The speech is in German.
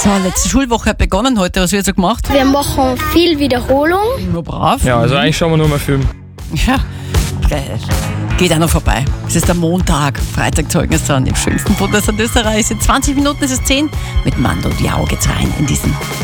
So, letzte Schulwoche hat begonnen heute. Was wird so gemacht? Wir machen viel Wiederholung. Nur brav. Ja, also eigentlich schauen wir nur mal Film. Ja. Geht auch noch vorbei. Es ist der Montag. Freitag Zeugnissound im schönsten Bundesland Österreichs. In 20 Minuten ist es 10. Mit Mando Diao geht's rein in diesen